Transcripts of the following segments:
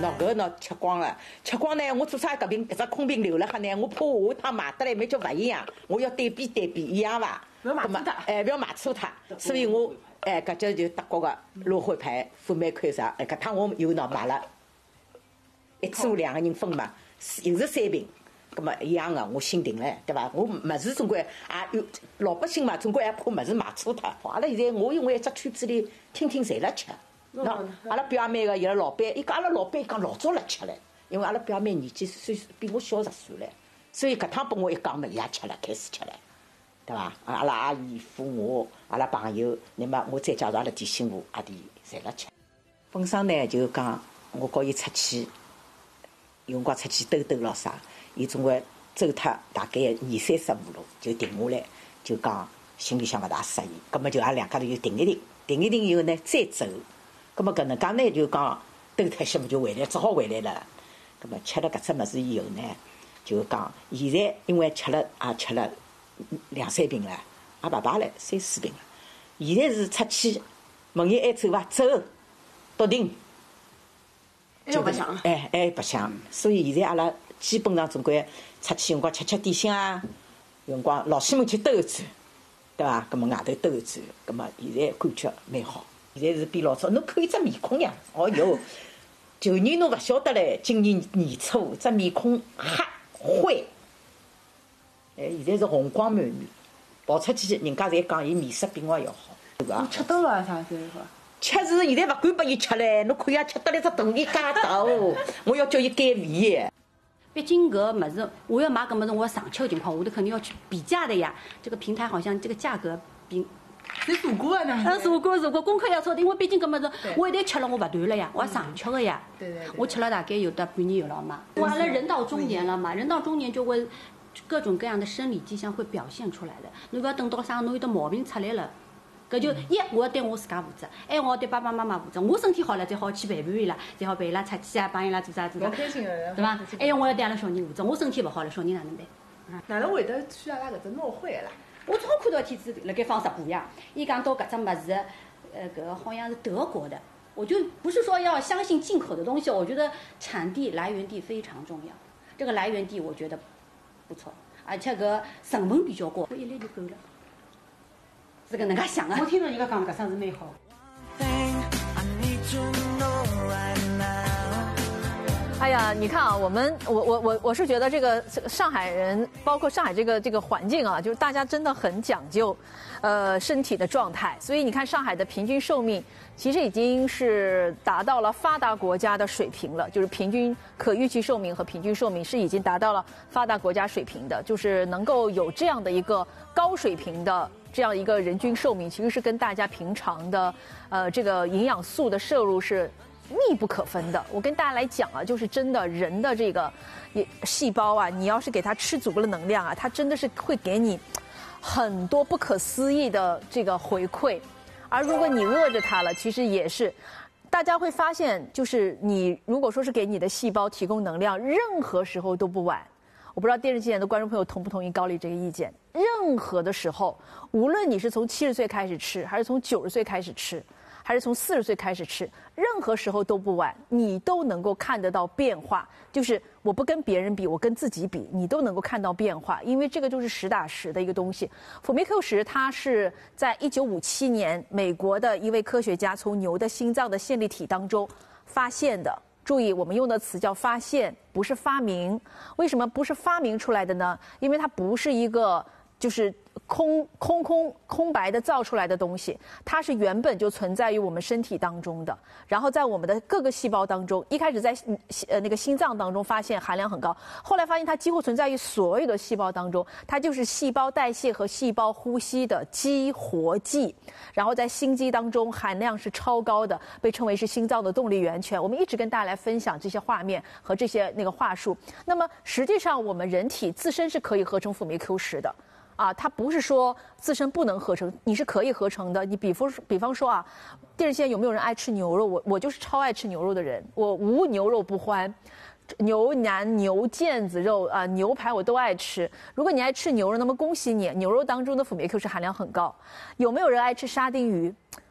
喏，搿喏吃光了，吃光呢，我做啥搿瓶搿只空瓶留了哈呢？我怕下趟买得来没叫勿一样，我要对比对比一样伐？ 不要卖错它， 不要卖错它。所以我搿只就德国个芦荟牌富美口啥，搿趟我又喏买了，一组2个人分嘛，又是3瓶。咁么一样个，我心定了，对伐？我物事总归也有老百姓嘛，总归也怕物事卖错脱。阿拉现在我因为一只圈子里天天侪辣吃，喏，阿拉表妹个伊拉老板，伊讲阿拉老板讲老早辣吃唻，因为阿拉表妹年纪岁比我小10岁唻，所以搿趟拨我一讲嘛，伊也吃了，开始吃了，对伐？阿拉阿姨夫我，阿拉朋友，那么我再加上阿拉弟媳妇阿弟侪辣吃。本身呢就讲我告伊出去，有辰光出去兜兜咯啥。伊总归走脱大概20-30路就停下来，就讲心里向勿大适意，葛么就阿两家头就停一停，停一停以后呢再走，葛么搿能介呢就讲兜脱些么就回来，只好回来了。葛么吃了搿只物事以后呢，就讲现在因为吃了2-3瓶了，也勿排了3-4瓶了。现在是出去问伊还走伐？走，笃定。 就不想， 不想，所以现在阿拉基本上总归出去，辰光吃点心啊，有辰光老西门去兜一转，对伐？葛么外头兜一转，葛么现在感觉蛮好。现在是比老早，侬看伊只面孔呀，哦哟，旧年侬勿晓得嘞，今年年初只面孔黑灰，现在是红光满面，跑出去人家侪讲伊面色比我要好，对伐？ 吃多了啥子？ 吃是现在勿敢拨伊吃嘞，侬看伊吃得来只肚皮介大哦，我要叫伊减肥。 毕竟搿物事，我要买搿物事，我要上吃的情况，我都肯定要去比价的呀。这个平台好像这个价格比， 谁做过啊？呢？ 做过，功课要做的，因为毕竟搿物事，我一旦吃了我勿断了呀，我要上吃的呀。 对。 我吃了大概有的半年有了嘛。完了，人到中年了嘛，人到中年就会各种各样的生理迹象会表现出来的。侬勿要等到啥，侬有的毛病出来了。搿就我要对我自家负责，我要对爸爸妈妈负责。我身体好了，才好去陪伴伊拉，才好陪伊拉出去啊，帮伊拉做啥， 开心的， 对伐？我要对阿拉小人负责。我身体勿好了，小人哪能办？ 哪能会得去阿拉搿只闹会啦？ 我正好看到一天子辣盖放直播呀，伊讲到搿只物事，搿好像是德国的。我就不是说要相信进口的东西，我觉得产地来源地非常重要。这个来源地我觉得不错，而且搿成本比较高，一粒就够了。是搿能介想啊！我听到人家讲搿桩是蛮好。 哎呀，你看啊，我是觉得这个上海人，包括上海这个环境啊，就是大家真的很讲究，身体的状态。所以你看上海的平均寿命，其实已经是达到了发达国家的水平了，就是平均可预期寿命和平均寿命是已经达到了发达国家水平的，就是能够有这样的一个高水平的。这样一个人均寿命，其实是跟大家平常的这个营养素的摄入是密不可分的。我跟大家来讲啊，就是真的人的这个细胞啊，你要是给它吃足了能量啊，它真的是会给你很多不可思议的这个回馈。而如果你饿着它了，其实也是。大家会发现，就是你如果说是给你的细胞提供能量，任何时候都不晚。我不知道电视机前的观众朋友同不同意高丽这个意见？任何的时候，无论你是从70岁开始吃，还是从90岁开始吃，还是从40岁开始吃，任何时候都不晚，你都能够看得到变化。就是我不跟别人比，我跟自己比，你都能够看到变化，因为这个就是实打实的一个东西。辅酶 Q10它是在1957年美国的一位科学家从牛的心脏的线粒体当中发现的。注意，我们用的词叫发现，不是发明。为什么不是发明出来的呢？因为它不是一个就是空白的造出来的东西，它是原本就存在于我们身体当中的，然后在我们的各个细胞当中，一开始在那个心脏当中发现含量很高，后来发现它几乎存在于所有的细胞当中，它就是细胞代谢和细胞呼吸的激活剂，然后在心肌当中含量是超高的，被称为是心脏的动力源泉。我们一直跟大家来分享这些画面和这些那个话术。那么实际上我们人体自身是可以合成辅酶 Q10的。它不是说自身不能合成，你是可以合成的。你比方说啊，电视机前有没有人爱吃牛肉？我就是超爱吃牛肉的人，我无牛肉不欢。牛腩、牛腱子肉啊、牛排我都爱吃。如果你爱吃牛肉，那么恭喜你，牛肉当中的辅酶 Q10含量很高。有没有人爱吃沙丁鱼？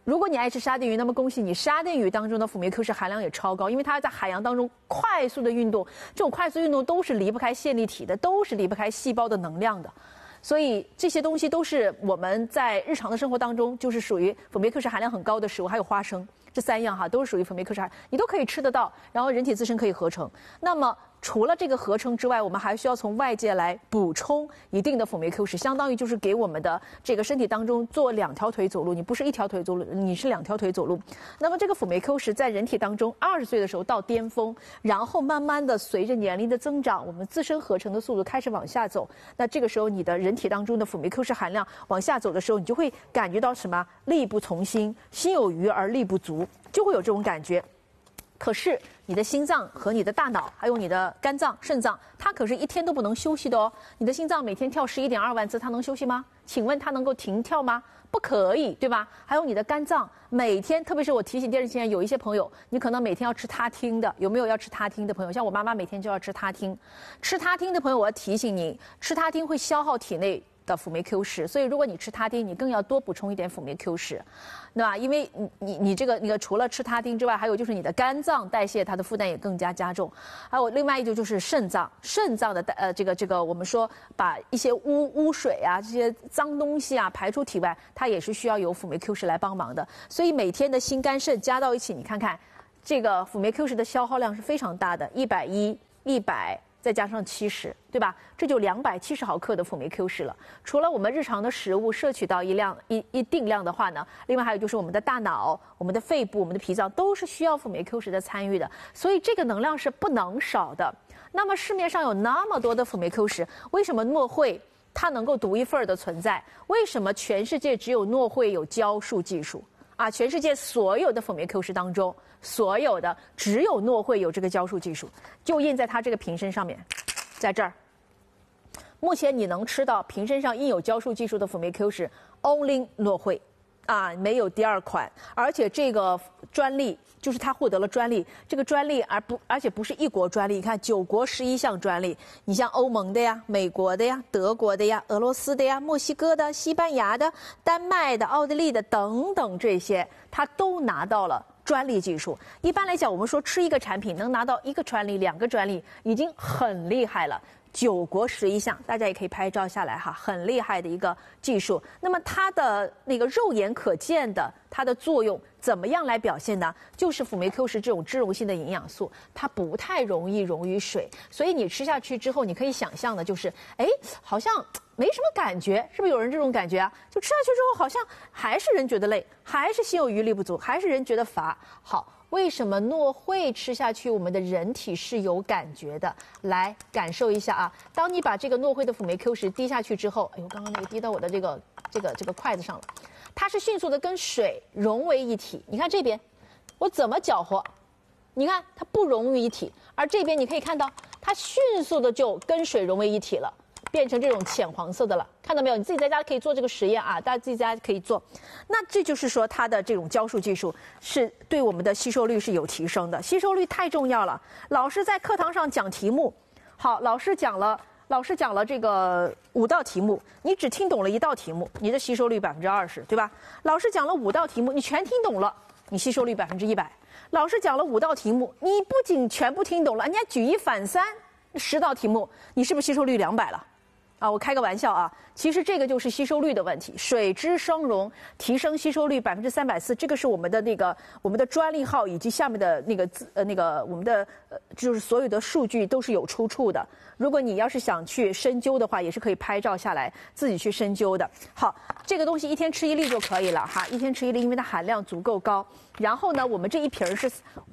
如果你爱吃沙丁鱼，那么恭喜你，沙丁鱼当中的辅酶 Q 十含量也超高，因为它在海洋当中快速的运动，这种快速运动都是离不开线粒体的，都是离不开细胞的能量的。所以这些东西都是我们在日常的生活当中，就是属于辅酶 Q 十含量很高的食物，还有花生，这3样哈都是属于辅酶 Q 十含，你都可以吃得到，然后人体自身可以合成。那么除了这个合成之外，我们还需要从外界来补充一定的辅酶 Q 十，相当于就是给我们的这个身体当中做2条腿走路，你不是1条腿走路，你是2条腿走路。那么这个辅酶 Q 十在人体当中20岁的时候到巅峰，然后慢慢的随着年龄的增长，我们自身合成的速度开始往下走。那这个时候你的人体当中的辅酶 Q 十含量往下走的时候，你就会感觉到什么？力不从心，心有余而力不足，就会有这种感觉。可是你的心脏和你的大脑，还有你的肝脏、肾脏，它可是一天都不能休息的哦。你的心脏每天跳11.2万次，它能休息吗？请问它能够停跳吗？不可以，对吧？还有你的肝脏，每天，特别是我提醒电视机前有一些朋友，你可能每天要吃他汀的，有没有要吃他汀的朋友？像我妈妈每天就要吃他汀，吃他汀的朋友，我要提醒你，吃他汀会消耗体内的辅酶 Q 十，所以如果你吃他汀，你更要多补充一点辅酶 Q 十，对吧？因为你这个除了吃他汀之外，还有就是你的肝脏代谢它的负担也更加加重，还有另外一就是肾脏的这个我们说把一些污水啊这些脏东西啊排出体外，它也是需要有辅酶 Q 十来帮忙的。所以每天的心肝肾加到一起，你看看这个辅酶 Q 十的消耗量是非常大的，110、100。再加上70，对吧？这就270毫克的辅酶 Q 十了。除了我们日常的食物摄取到一定量的话呢，另外还有就是我们的大脑、我们的肺部、我们的脾脏都是需要辅酶 Q 十的参与的，所以这个能量是不能少的。那么市面上有那么多的辅酶 Q 十，为什么诺惠它能够独一份的存在？为什么全世界只有诺惠有浇树技术？啊，全世界所有的辅酶 Q 十当中，所有的只有诺惠有这个浇树技术，就印在它这个瓶身上面，在这儿。目前你能吃到瓶身上印有浇树技术的辅酶 Q 十 ，only 诺惠，啊，没有第二款，而且这个专利就是它获得了专利，这个专利而且不是一国专利，你看9国11项专利，你像欧盟的呀、美国的呀、德国的呀、俄罗斯的呀、墨西哥的、西班牙的、丹麦的、奥地利的等等这些，它都拿到了专利技术。一般来讲，我们说吃一个产品能拿到1个专利、2个专利，已经很厉害了。9国11项，大家也可以拍照下来哈，很厉害的一个技术。那么它的那个肉眼可见的它的作用怎么样来表现呢？就是辅酶 Q 十这种脂溶性的营养素，它不太容易溶于水，所以你吃下去之后，你可以想象的就是，哎，好像没什么感觉，是不是有人这种感觉啊？就吃下去之后，好像还是人觉得累，还是心有余力不足，还是人觉得乏。好。为什么诺惠吃下去我们的人体是有感觉的？来感受一下啊！当你把这个诺惠的辅酶 Q 十滴下去之后，哎呦，刚刚那个滴到我的这个筷子上了，它是迅速的跟水融为一体。你看这边，我怎么搅和？你看它不融于一体，而这边你可以看到，它迅速的就跟水融为一体了。变成这种浅黄色的了，看到没有？你自己在家可以做这个实验啊，大家自己在家可以做。那这就是说，它的这种浇树技术是对我们的吸收率是有提升的，吸收率太重要了。老师在课堂上讲题目，好，老师讲了这个5道题目，你只听懂了1道题目，你的吸收率20%，对吧？老师讲了5道题目，你全听懂了，你吸收率100%。老师讲了5道题目，你不仅全部听懂了，你还举一反三，10道题目，你是不是吸收率200了？啊，我开个玩笑啊，其实这个就是吸收率的问题。水质生溶提升吸收率340%，这个是我们的专利号以及下面的我们的就是所有的数据都是有出处的。如果你要是想去深究的话，也是可以拍照下来自己去深究的。好，这个东西1天吃1粒就可以了哈，1天吃1粒，因为它含量足够高。然后呢，我们这一瓶是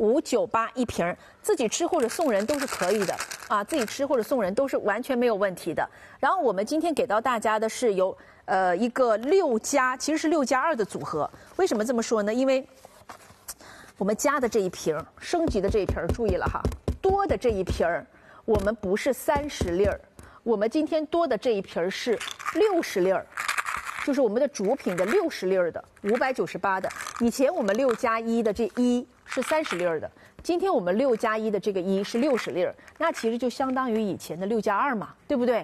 598一瓶，自己吃或者送人都是可以的啊，自己吃或者送人都是完全没有问题的。然后我们今天给到大家的是有一个其实是6+2的组合。为什么这么说呢？因为我们加的这一瓶升级的这一瓶，注意了哈，多的这一瓶我们不是30粒儿，我们今天多的这一瓶是60粒儿。就是我们的主品的60粒儿的598的，以前我们6+1的这1是30粒儿的，今天我们6+1的这个1是60粒儿，那其实就相当于以前的6+2嘛，对不对？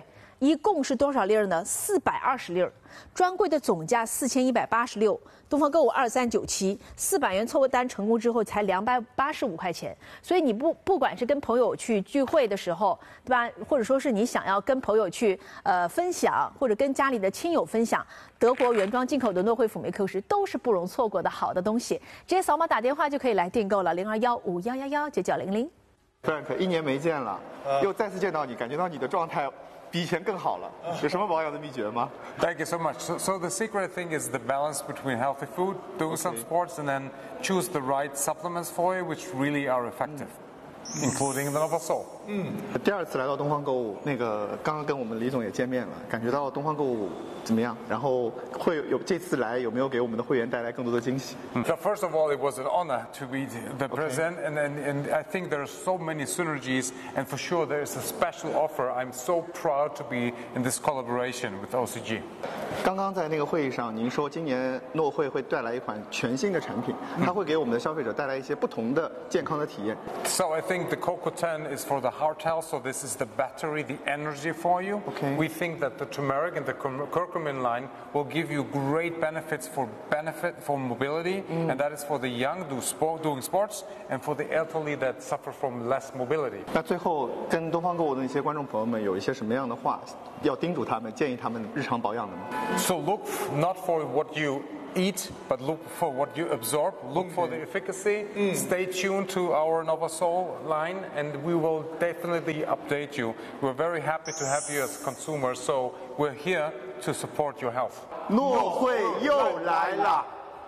一共是多少粒儿呢？420粒儿，专柜的总价4186，东方购物2397，400元凑单成功之后才285块钱。所以你不管是跟朋友去聚会的时候，对吧？或者说是你想要跟朋友去分享，或者跟家里的亲友分享，德国原装进口的诺惠辅酶 Q10都是不容错过的好的东西。直接扫码打电话就可以来订购了，0215119900。 Frank， 1年没见了，又再次见到你，感觉到你的状态比以前更好了。有什么保养的秘诀吗？ Thank you so much. So the secret thing is the balance between healthy food, doing some sports, and then choose the right supplements for you, which really are effective, including the Novasol. 第二次来到东方购物，刚刚跟我们李总也见面了，感觉到东方购物怎么样？然后这次来有没有给我们的会员带来更多的惊喜？ So first of all, it was an honor to be the president, and I think there are so many synergies, and for sure there is a special offer. I'm so proud to be in this collaboration with OCG. 刚刚在那个会议上，您说今年诺惠会带来一款全新的产品，它会给我们的消费者带来一些不同的健康的体验。 So I think the CoQ10 is for the heart health, so this is the battery, the energy for you. Okay. We think that the turmeric and the curcumin line will give you great benefits for mobility, and that is for the young doing sports, and for the elderly that suffer from less mobility. 那最后跟东方购物的那些观众朋友们有一些什么样的话要叮嘱他们、建议他们日常保养的吗？ So look not for what you eat, but look for what you absorb. Look for the efficacy. Stay tuned to our Novasol line, and we will definitely update you. We're very happy to have you as consumers, so we're here to support your health. 诺惠又来了。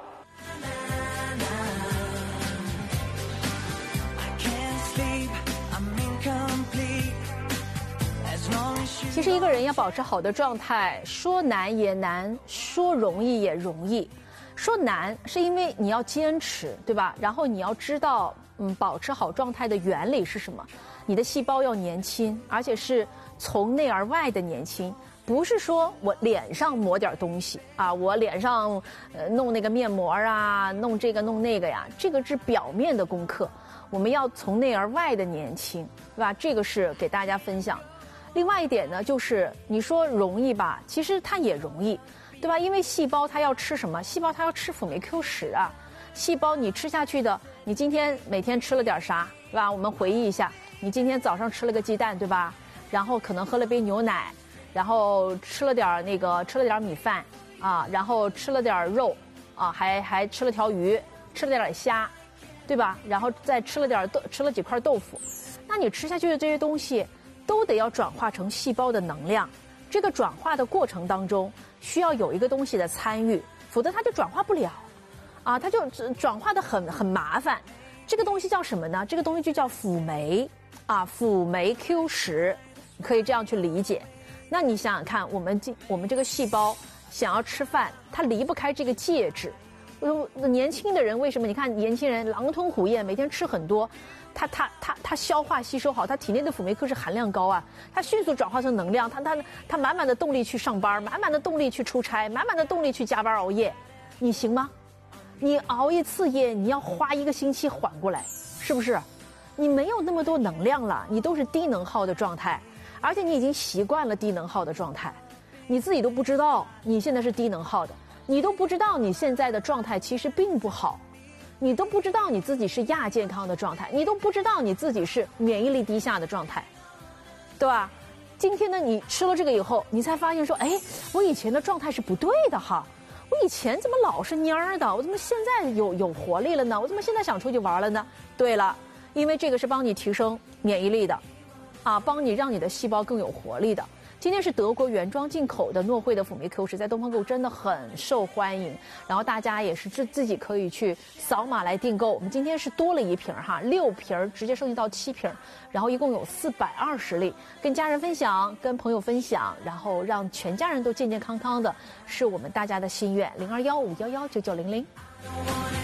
其实一个人要保持好的状态，说难也难，说容易也容易。说难是因为你要坚持，对吧？然后你要知道，保持好状态的原理是什么？你的细胞要年轻，而且是从内而外的年轻，不是说我脸上抹点东西啊，我脸上弄那个面膜啊，弄这个弄那个呀，这个是表面的功课。我们要从内而外的年轻，对吧？这个是给大家分享。另外一点呢，就是你说容易吧，其实它也容易，对吧？因为细胞它要吃什么？细胞它要吃辅酶 Q10啊。细胞你吃下去的，你今天每天吃了点啥，对吧？我们回忆一下，你今天早上吃了个鸡蛋，对吧？然后可能喝了杯牛奶，然后吃了点米饭啊，然后吃了点肉啊，还吃了条鱼，吃了点虾，对吧？然后再吃了几块豆腐，那你吃下去的这些东西都得要转化成细胞的能量。这个转化的过程当中需要有一个东西的参与，否则它就转化不了啊，它就转化的很麻烦。这个东西叫什么呢？这个东西就叫辅酶啊，辅酶 Q10，你可以这样去理解。那你想想看，我们这个细胞想要吃饭，它离不开这个介质。年轻的人为什么？你看年轻人狼吞虎咽，每天吃很多，他消化吸收好，他体内的辅酶 Q10含量高啊，他迅速转化成能量，他满满的动力去上班，满满的动力去出差，满满的动力去加班熬夜，你行吗？你熬一次夜，你要花1个星期缓过来，是不是？你没有那么多能量了，你都是低能耗的状态，而且你已经习惯了低能耗的状态，你自己都不知道你现在是低能耗的，你都不知道你现在的状态其实并不好，你都不知道你自己是亚健康的状态，你都不知道你自己是免疫力低下的状态，对吧？今天呢，你吃了这个以后，你才发现说，哎，我以前的状态是不对的哈，我以前怎么老是蔫儿的，我怎么现在有活力了呢？我怎么现在想出去玩了呢？对了，因为这个是帮你提升免疫力的，啊，帮你让你的细胞更有活力的。今天是德国原装进口的诺惠的辅酶 Q10，在东方购物真的很受欢迎，然后大家也是自己可以去扫码来订购。我们今天是多了1瓶哈，6瓶直接升级到7瓶，然后一共有420粒，跟家人分享，跟朋友分享，然后让全家人都健健康康的，是我们大家的心愿。0215119900。